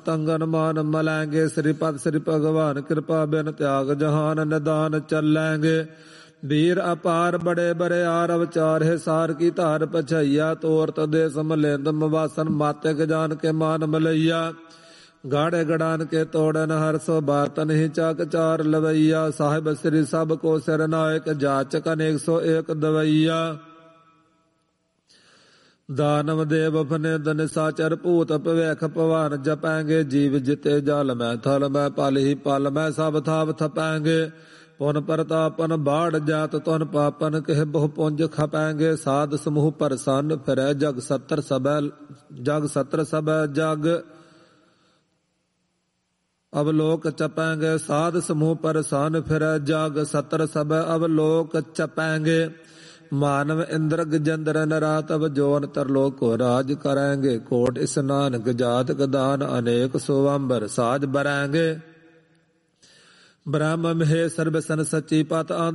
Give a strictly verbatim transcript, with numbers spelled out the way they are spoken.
तंगन मान मलेंगे। श्रीपद श्री भगवान कृपा बिन त्याग जहान निदान चलेंगे। वीर अपार बड़े बड़े आर अवचार है सार की धार पछैया। तोरत देश मलिंद मवासन मातिक जान के मान मलैया। गाड़े गड़ान के तोड़न हर सो बातन ही चाक चार लवैया। साहिब श्री सब को सिर नायक जाचक अनेक सौ एक दवैया। दानव देव अपने धन साचर भूत भवैख भवान जपैंगे। जीव जिते जल में थल में पल ही पल में सब थाप थपैंगे। पुन प्रतापन बाढ़ जात तुन पापन कह बहु पुंज खपैंगे। साध समूह परसन फिरै जग सत्र सब जग सत्र सब जग अवलोक चपैंगे। साध समूह परसन फिरै जग सत्र सब अवलोक चपैंगे। मानव इंद्र गजेंद्र नरातव जोन तरलोक को राज करेंगे। कोट स्नान गजात गदान अनेक सोवंबर साज बरेंगे। ब्रह्म महेश सर्व सन सची पत